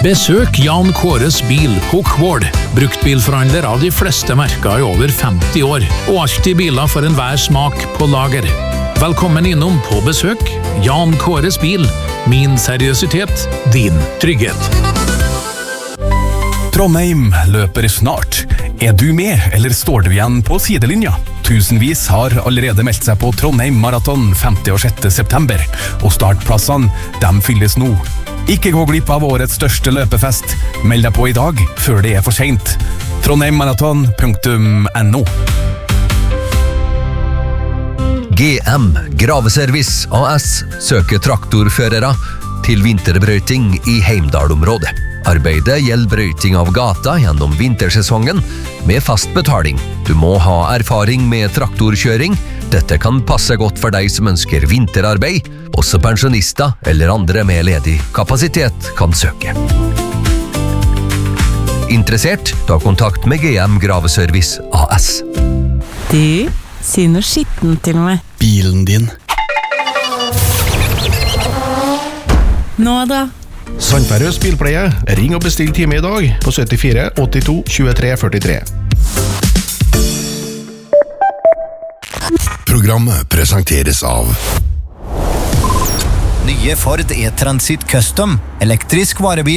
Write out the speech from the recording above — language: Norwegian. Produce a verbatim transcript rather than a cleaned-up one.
Besøk Jan Kåres bil på Kvål. Bruktbilforhandler av de fleste merker i over femti år, og alltid biler for enhver smak på lager. Velkommen innom på besøk. Jan Kåres bil. Min seriøsitet, din trygghet. Trondheim løper snart. Er du med, eller står du igjen på sidelinja? Tusenvis har allerede meldt seg på Trondheim Marathon femte og sjette september, og startplassene, de fylles nå. Ikke gå glipp av årets største løpefest. Meld deg på i dag, før det er for sent. trondheimmarathon punktum no. G M Graveservice A S søker traktorførere til vinterbrøyting i Heimdal-området. Arbeidet gjelder brøyting av gata gjennom vintersesongen med fast betaling. Du må ha erfaring med traktorkjøring. Dette kan passe godt for deg som ønsker vinterarbeid. Også pensjonister eller andre med ledig kapasitet kan søke. Interessert? Ta kontakt med G M Graveservice A S. Du, si noe skitten til meg. Bilen din. Nå da? Sandferøs bilpleie. Ring og bestill time i dag på syttifire åttito tjuetre førtitre. Programmet presenteres av Nye Ford E-Transit Custom, elektrisk varebil.